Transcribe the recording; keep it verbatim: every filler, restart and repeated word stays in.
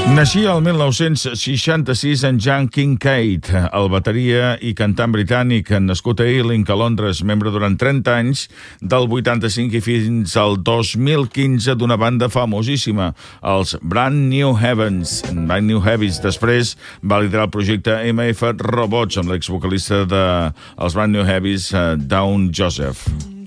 Naixia el mil nou-cents seixanta-sis en Jan Kincaid, el bateria i cantant britànic, nascut a Ealing, a Londres, membre durant trenta anys, del vuitanta-cinc i fins al dos mil quinze d'una banda famosíssima, els Brand New Heavens, Brand New Heavies. Després va liderar el projecte M F Robots amb l'exvocalista dels Brand New Heavies, Dawn Joseph.